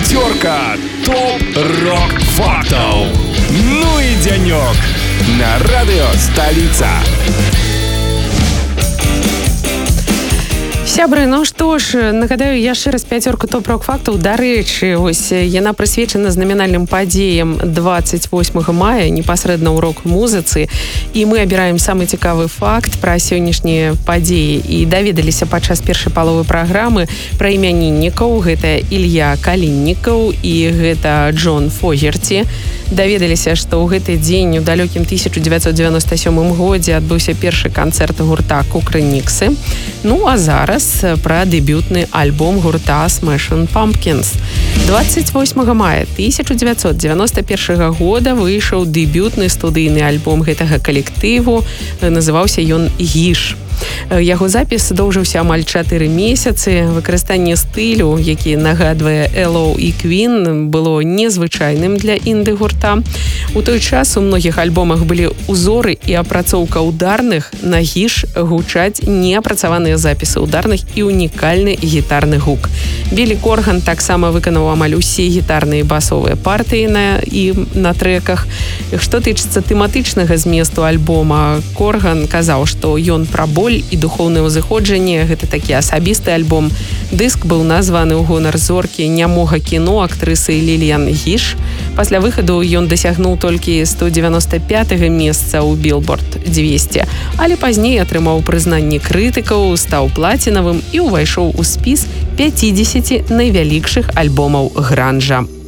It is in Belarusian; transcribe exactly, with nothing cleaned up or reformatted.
Пятерка топ-рок-фактов. Ну и денек на радио «Столица». Сябры, ну што ж, нагадаю яшчэ раз пяцёрку топ-рок-фактаў. Дарэчы, ось яна прысвечана знамінальным падзеям двадцать восьмага мая, непасрэдна ў рок-музыцы. І мы абіраем самы цікавы факт пра сённяшнія падзеі. І даведаліся падчас першай паловы праграмы пра імяніннікаў. Гэта Ілья Каліннікаў і гэта Джон Фогерці. Даведаліся, што ў гэты дзень у далёкім тысяча дзевяцьсот дзевяноста сёмым годзе адбыўся першы канцэрт гурта Кукрыниксы. Ну а зараз пра дэбютны альбом гурта Smashing Pumpkins. двадцать восьмага мая тысяча дзевяцьсот дзевяноста першага года выйшаў дэбютны студыйны альбом гэтага калектыву. Называўся ён «Гіш». Яго запіс доўжыўся амаль чатыры месяцы. Выкарыстанне стылю, які нагадвае Элоу і Квін, было незвычайным для інды-гурта. У той час у многіх альбомах былі узоры і апрацоўка ударных. На «Гіш» гучаць неапрацаваныя запісы ударных і унікальны гітарны гук. Білі Корган таксама выканаў амаль усе гітарныя і басовыя партыі на, і на трэках. Што тычыцца тэматычнага зместу альбома, Корган казаў, што ён пра боль і духоўнае ўзыходжанне. Гэта такі асабісты альбом. Дыск быў названы ў гонар зоркі нямога кіно актрысы Ліліян Гіш. Пасля выхаду ён дасягнуў толькі сто дзевяноста пятага месца ў Billboard двести, але пазней атрымаў прызнанне крытыкаў, стаў плацінавым і ўвайшоў у спіс пяцідзесяці найвялікшых альбомаў гранжа.